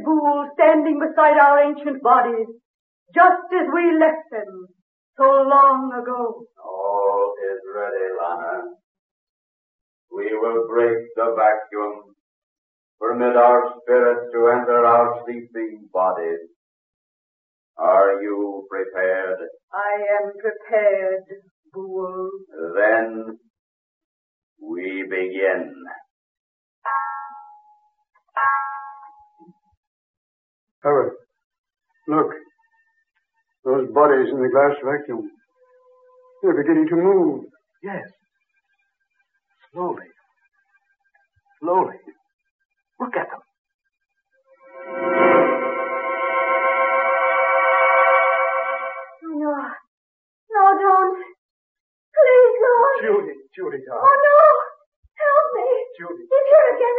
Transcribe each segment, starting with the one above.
Bhool standing beside our ancient bodies, just as we left them so long ago. All is ready, Lana. We will break the vacuum, permit our spirits to enter our sleeping bodies. Are you prepared? I am prepared, Bhool. Then we begin. Howard, look. Those bodies in the glass vacuum. They're beginning to move. Yes. Slowly. Slowly. Look at them. No. No, don't. Please, Lord. Judy, darling. Oh, no. Help me. Judy. He's here again.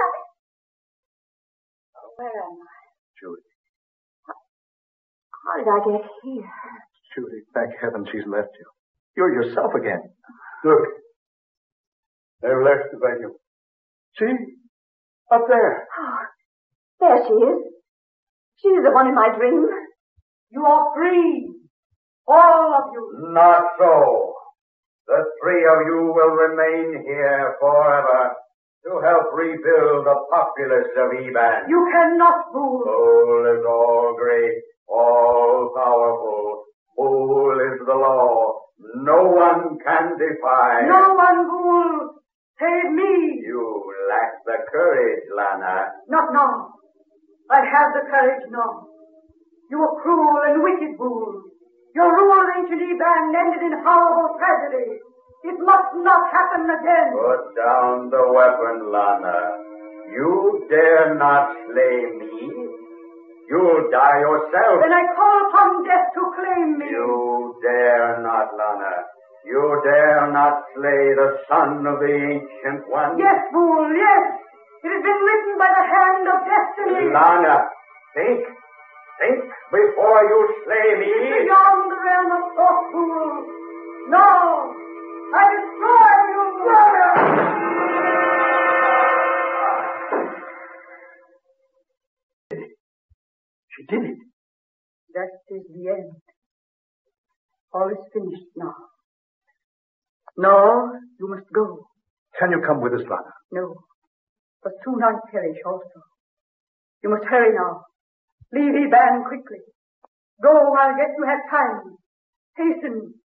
Where am I? Judy. How did I get here? Judy, thank heaven she's left you. You're yourself again. Look. They've left the vacuum. See? Up there. Oh, there she is. She's the one in my dream. You are free. All of you. Not so. The three of you will remain here forever to help rebuild the populace of Eban. You cannot, Bhool. Bhool is all great, all powerful. Bhool is the law. No one can defy. No one, Bhool. Save me. You lack the courage, Lana. Not now. I have the courage now. You are cruel and wicked, Bhool. Your rule of ancient Eban ended in horrible tragedy. It must not happen again. Put down the weapon, Lana. You dare not slay me. You'll die yourself. Then I call upon death to claim me. You dare not, Lana. You dare not slay the son of the Ancient One. Yes, Bhool, yes. It has been written by the hand of destiny. Lana, think. Think before you slay me. It's beyond the realm of thought, Bhool. No. I destroy you, Lana. She did it. That is the end. All is finished now. No, you must go. Can you come with us, Lana? No, but soon I perish also. You must hurry now. Leave Eban quickly. Go while yet you have time. Hasten